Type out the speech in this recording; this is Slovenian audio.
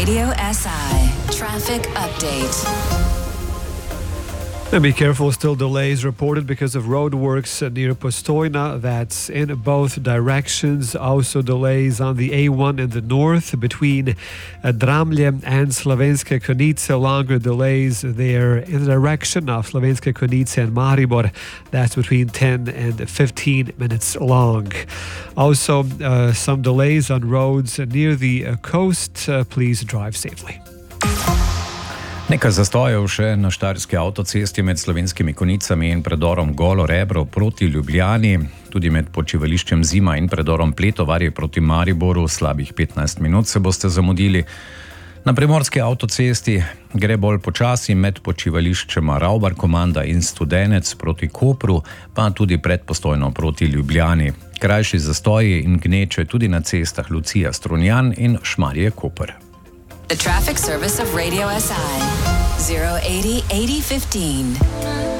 Radio SI Traffic Update. And be careful, still delays reported because of roadworks near Postojna. That's in both directions. Also delays on the A1 in the north between Dramlje and Slovenske Konjice. Longer delays there in the direction of Slovenske Konjice and Maribor. That's between 10 and 15 minutes long. Also, some delays on roads near the coast. Please drive safely. Nekaj zastojev še na štajerski avtocesti med Slovenskimi Konjicami in predorom Golo Rebro proti Ljubljani, tudi med počivališčem Zima in predorom Pletovarje proti Mariboru, slabih 15 minut se boste zamudili. Na primorski avtocesti gre bolj počasi med počivališčema Ravbar Komanda in Studenec proti Kopru, pa tudi pred Postojno proti Ljubljani. Krajši zastoji in gneče tudi na cestah Lucija Strunjan in Šmarje Koper. The traffic service of Radio SI 080 8015.